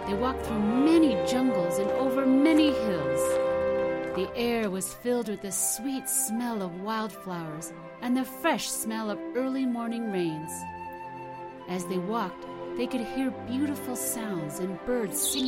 They walked through many jungles and over many hills. The air was filled with the sweet smell of wildflowers and the fresh smell of early morning rains. As they walked, they could hear beautiful sounds and birds singing